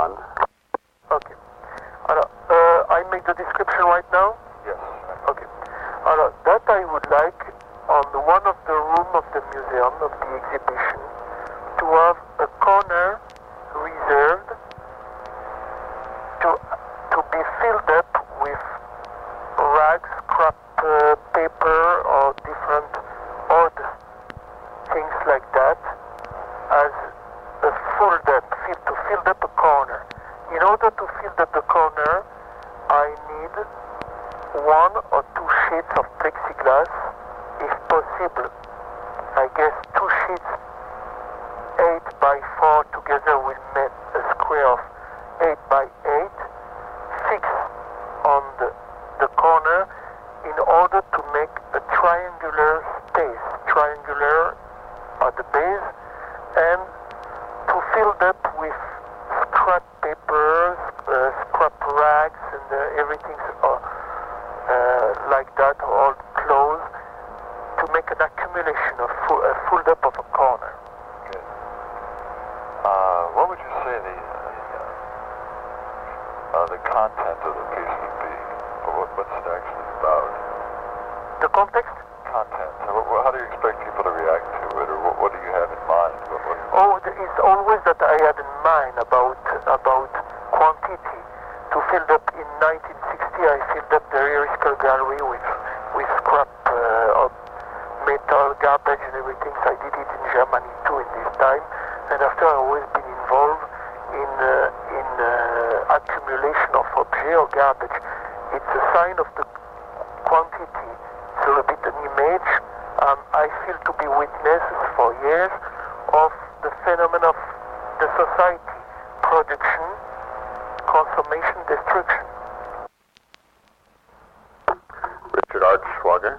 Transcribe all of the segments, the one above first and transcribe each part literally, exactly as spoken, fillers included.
one. Okay. Alors, uh, I make the description right now? Yes. Okay. Alors, that I would like on the one of the room of the museum, of the exhibition, to have a corner reserved to to be filled up with rags, scrap uh, paper, or different odd things like that, as a filled up, fill, to fill up a corner. In order to fill up the corner, I need one or two sheets of plexiglass, if possible. I guess two sheets, eight by four together will make a square of eight by eight, fixed on the, the corner in order to make a triangular space, triangular at the base, and to fill up with scrap papers, uh, scrap rags, and uh, everything uh, uh, like that, old clothes, to make an accumulation of full, uh, filled up of a corner. Good. Uh, what would you say the uh, uh, the content of the piece would be? Or what, what's it actually about? The context? Content. So what, how do you expect people to react to it, or what, what do you have in mind? What, what Oh, it's always that I had in mind about about quantity. To fill up in nineteen sixty, I filled up the Eriscal Gallery with with scrap uh, of metal, garbage, and everything. So I did it in Germany too in this time. And after, I've always been involved in uh, in uh, accumulation of objects or garbage. It's a sign of the quantity. So a bit an image. Um, I feel to be witnesses for years of the phenomenon of the society, production, consummation, destruction. Richard Archschwager.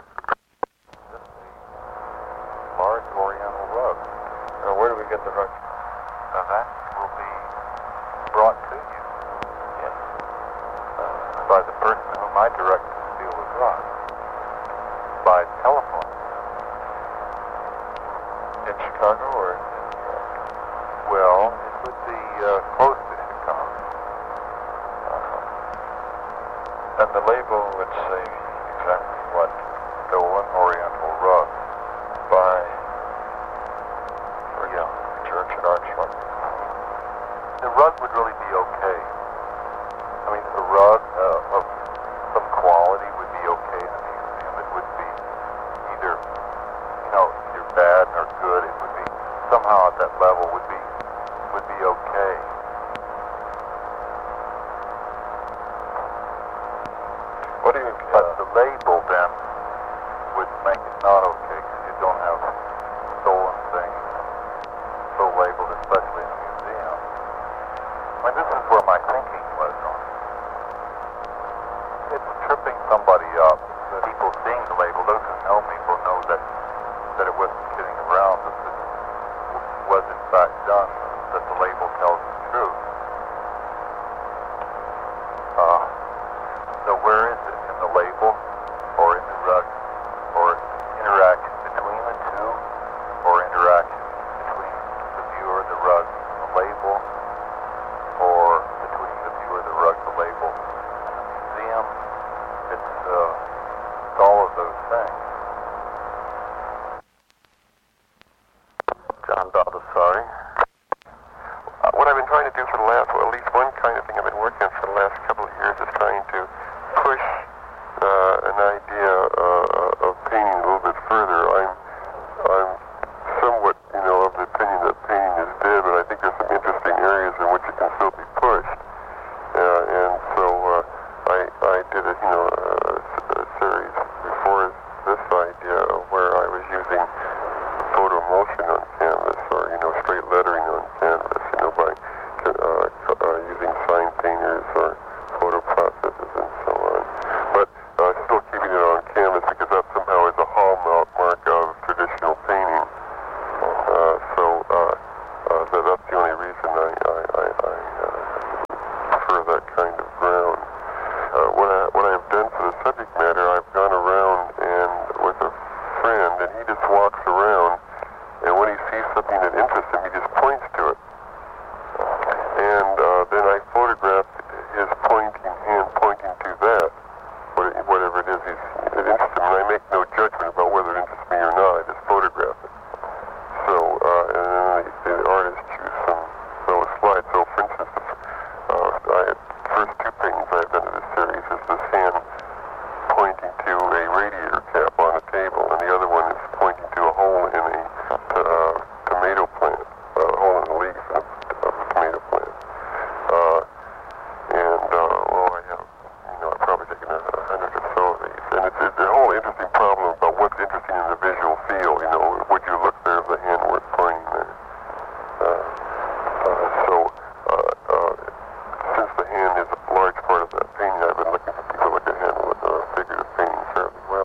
Large Oriental rug. Now, where do we get the rug? Now, that will be brought to you. Yes. Uh, by the person whom I direct to steal the rug. By telephone. In Chicago or in New York? Well, it would be uh, close to Chicago. Uh, and the label would say exactly what: stolen Oriental rug by, oh yeah, Church at Archrock. The rug would really be okay. I mean, a rug uh, of some quality would be okay in a museum. It would be either, you know, either bad or good. It would be somehow at that level would be would be okay. What do you? But uh, the label then would make it not okay because you don't have stolen things so labeled, especially in a museum. I mean, this is where my thinking was on it. It's tripping somebody up. People seeing the label, those who know me will know that that it wasn't kidding around, that this was in fact done, that the label tells the truth. Uh, so where is it? In the label, or in the rug, or interaction between the two, or interaction between the viewer, the rug, the label, or between the viewer, the rug, the label, and the museum? It's, uh, it's all of those things. John Baldessari. Uh, what I've been trying to do for the last, well, at least one kind of thing I've been working on for the last couple of years is trying to push uh, an idea uh, of painting a little bit further. I'm, I'm somewhat, you know, of the opinion that painting is dead, but I think there's some interesting areas in which it can still be pushed. Uh, and so uh, I, I did a, you know, a, a series before this idea where I was using photo emulsion on canvas, or, you know, straight lettering on canvas, you know, by uh, uh, uh, then I photographed his pointing hand pointing to that, whatever it is he's it interests him, and I make no judgment about whether it interests me or not. I just photograph it. So, uh, and then the, the artist choose some those slides. So, for instance, the uh, I had first two paintings I've done in this series is this hand pointing to a radiator cap on a table, and the other one is pointing to a hole in a uh, tomato plant, a hole in the leaf of, of a tomato plant. Uh, and, uh, well, I have, you know, I've probably taken a, a hundred or so of these. And it's, it's a whole interesting problem about what's interesting in the visual field. You know, would you look there if the hand were pointing there? Uh, uh, so, uh, uh, since the hand is a large part of that painting, I've been looking for people who can handle it, uh, figurative painting fairly well.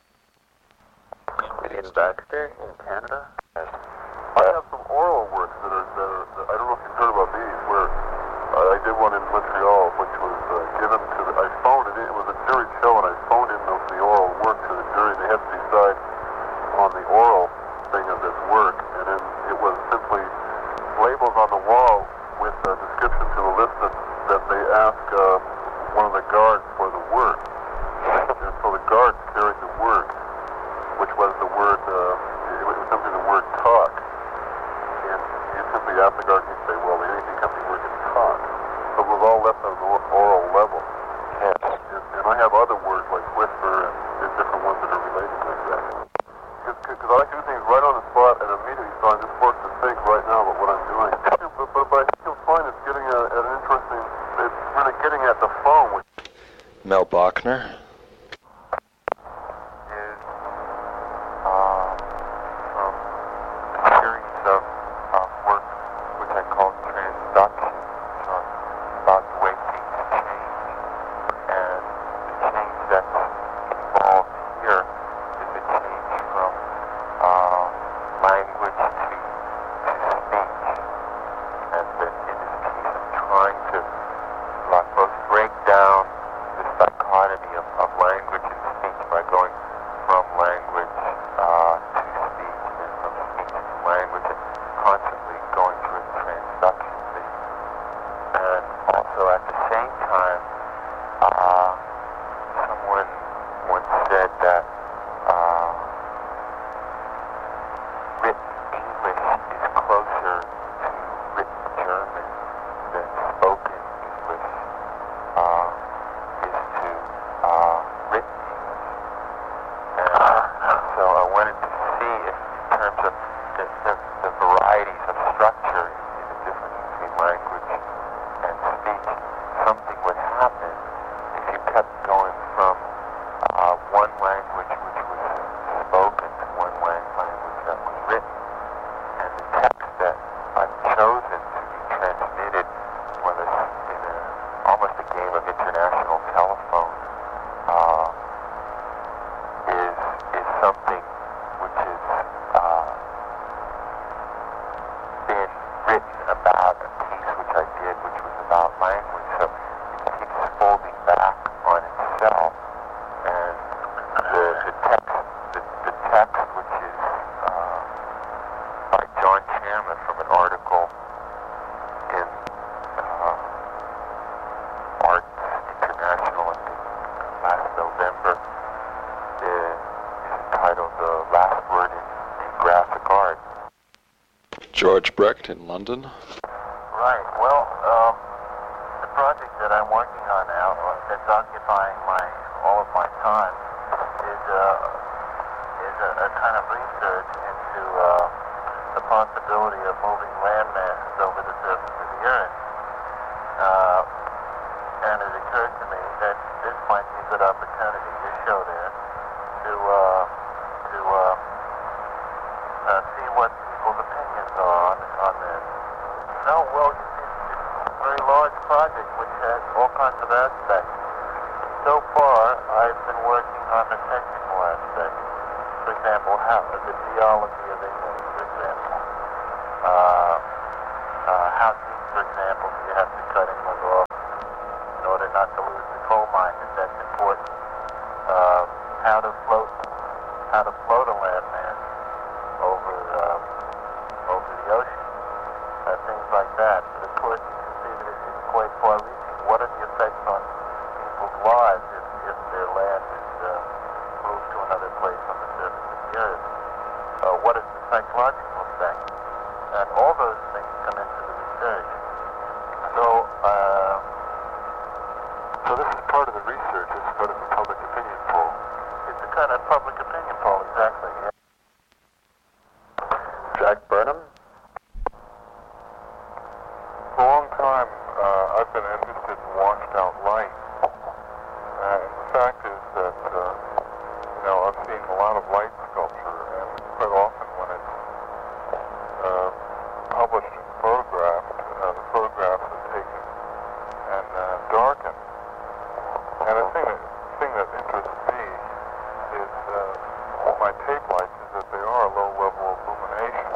In Baxter, in Canada? Yes. I have some oral works that are, that are that I don't know if you've heard about these, where uh, I did one in Montreal, which was uh, given to the, I phoned it in, it was a jury show, and I phoned in the, the oral work to the jury, and they had to decide on the oral thing of this work, and then it was simply labels on the wall with a description to the list that, that they asked uh, one of the guards for the word. And so the guards carried the word, which was the word, uh, it was simply the word talk. And you simply ask the guard, and he'd say, well, anything comes the word is talk. So it was all left on the oral level. Yes. And, and I have other words like whisper and there's different ones that are related like that. Because I do things right on the spot and immediately, so I'm just forced to think right now about what I'm doing. But, but, but I think you'll find it's getting at, at an interesting, it's really getting at the phone. Which Mel Bachner. Is uh, from a series of uh, works which I call transduction, which are about the way things change. And the change that's involved here is the change from uh, language to, to speech. And that in this piece I'm trying to like, both break down the dichotomy of, of language and speech by going from language uh, to speech and then from speech to language and constantly going through a transduction thing. And also at the same time, uh, someone once said that uh, written English is closer to written German than spoken English uh, is to uh, written English. And so I wanted to see if, in terms of the, the, the varieties of structure in the difference between language and speech, something would happen if you kept going from uh, one language which was spoken to one language that was written. And the text that I've chosen to be transmitted, whether it's in a, almost a game of international telephone, uh, is is something which has uh, been written about a piece which I did, which was about language. So it keeps folding back on itself, and the the text, the, the text which is uh, by John Chandler from an article in uh, Arts International, I think, last November, is, is entitled "The Last Word in, in Graphic Art." George Brecht in London. Right. Well, um, the project that I'm working on now, uh, that's occupying my all of my time, is uh, is a, a kind of research into uh, the possibility of moving land masses over the surface of the Earth. Uh, and it occurred to me that this might be a good opportunity to show there to uh, to uh, uh, see what people's opinions are on, on this. No, well, you see, it's a very large project which has all kinds of aspects. So far, I've been working on the technical aspects. For example, how the geology of England, for example. Uh, uh, how deep, for example, do you have to cut England off in order not to lose the coal mine, if that's important? Uh, how to float, how to float a landmass over um, over the ocean, uh, things like that. But of course, you can see that it, it way far reaching. What are the effects on people's lives if, if their land is uh, moved to another place on the surface of the earth? Uh, what is the psychological effect? And all those things come into the research. So, uh, So this is part of the research. It's part of the public opinion poll. it's a kind of public opinion poll, exactly. Yeah. Jack Burnham? For a long time, uh, I've been interested in washed-out light. Uh, and the fact is that, uh, you know, I've seen a lot of light sculpture, and quite often when it's uh, published and photographed, uh, the photographs are taken and uh, darkened. And the thing that, thing that interests me is uh, my tape lights is that they are a low level of illumination.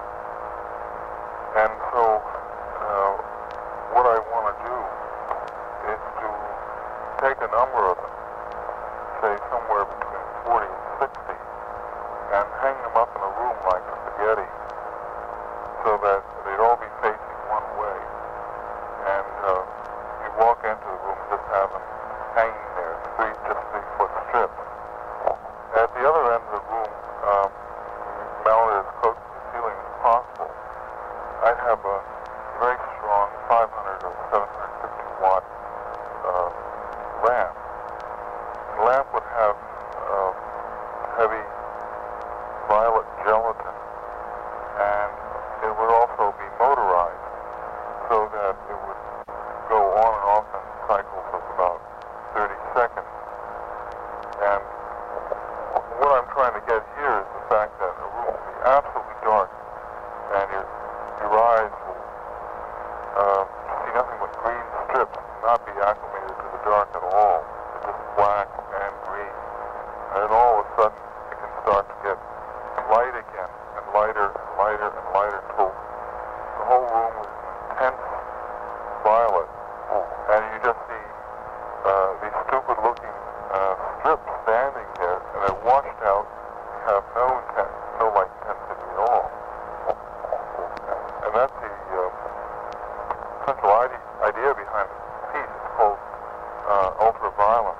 And so uh, what I want to do is to take a number of them, say somewhere between forty and sixty, and hang them up in a room like spaghetti so that they'd all be facing one way. And uh, you walk into the room and just have them hanging there, three, just three foot strips. At the other end of the room, um, mounted as close to the ceiling as possible, I'd have a very strong five hundred or seven hundred fifty watt uh, lamp. The lamp would have uh, heavy violet gelatin, and it would also be motorized so that it would go on and off in cycles of about thirty seconds. And what I'm trying to get here is the fact that a room will be absolutely dark, and your, your eyes will uh, see nothing but green strips, not be acclimated to the dark at all. It's just black and green. And then all of a sudden, it can start to get light again, and lighter and lighter and lighter until the whole room is intense violet. And you just see uh, these stupid-looking uh, strips standing there, and they're washed out. You have no intent, no light intensity at all. And that's the uh, central idea, idea behind the piece. It's called uh, ultraviolet.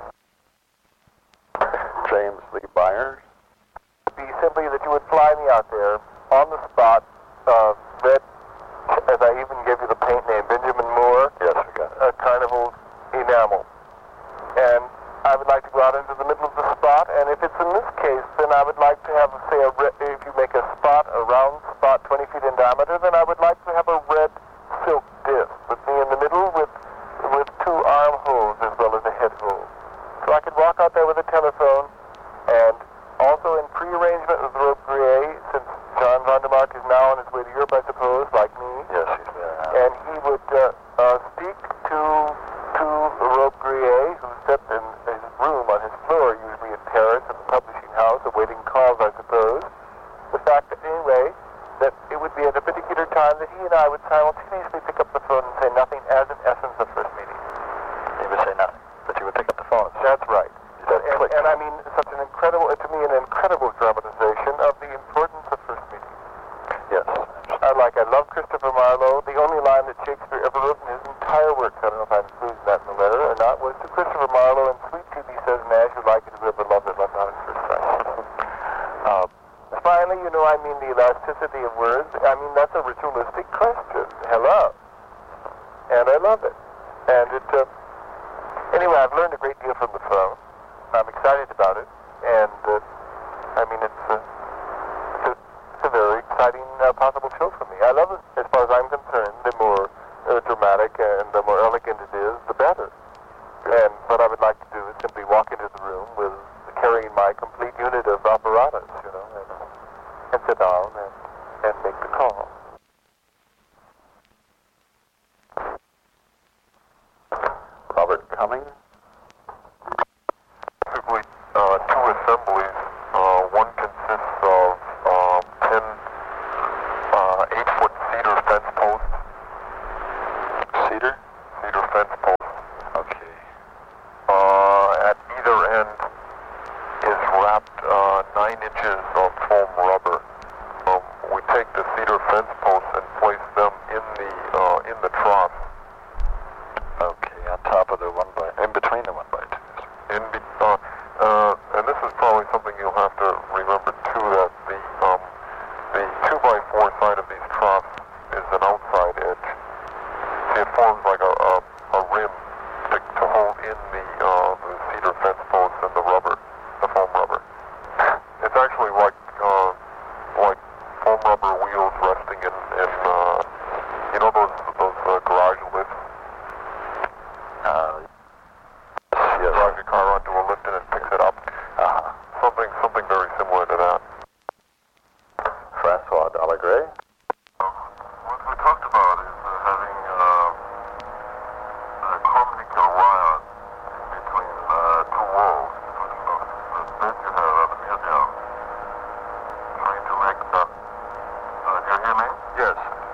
James Lee Byers. Be simply that you would fly me out there on the spot, uh, red, as I even gave you the paint name, Benjamin Moore. Yes, we got it. A carnival enamel. And I would like to go out into the middle of the spot, and if it's in this case, then I would like to have, say, a red, if you make a spot, a round spot twenty feet in diameter, then I would like to have a red silk disc with me in the middle with, with two arm holes as well as a head hole. So I could walk out there with a telephone, and also in pre-arrangement with Robe Grillet, since John Vandermark is now on his way to Europe, I suppose, like me. Yes, he's there now. And he would uh, uh, speak to to Robe Grillet, who sat in his room on his floor, usually in Paris, at the publishing house, awaiting calls, I suppose. The fact that, anyway, that it would be at a particular time that he and I would simultaneously pick up the phone and say nothing as an essence of first meeting. He would say nothing, but you would pick up the phone. That's right. And, and, and I mean, such an incredible, to me, an incredible dramatization of the importance of first meeting. Yes. I like, I love Christopher Marlowe. The only line that Shakespeare ever wrote in his entire works, I don't know if I included that in the letter or not, was to Christopher Marlowe, and sweet to be says, Nash, you like it, whoever loved it, left not at first sight. uh, finally, you know, I mean, the elasticity of words, I mean, that's a ritualistic question. Hello. And I love it. And it, uh, anyway, I've learned a great deal from the phone. I'm excited about it, and uh, I mean, it's, uh, it's, a, it's a very exciting uh, possible show for me. I love it. As far as I'm concerned, the more uh, dramatic and the more elegant it is, the better. And what I would like to do is simply walk into the room with carrying my complete unit of apparatus, you know, and, and sit down and, and make the call. Robert Cummings. Basically, uh, two assemblies. Uh, one consists of um, ten uh, eight-foot cedar fence posts. Cedar? Cedar fence posts. Okay. Uh, at either end is wrapped uh, nine inches of foam rubber. Um, we take the cedar fence posts and place them in the uh, in the trough. perpendicular wire between uh, two walls, which is the, the bed you have at the museum, trying to make that. Uh, do you hear me? Yes.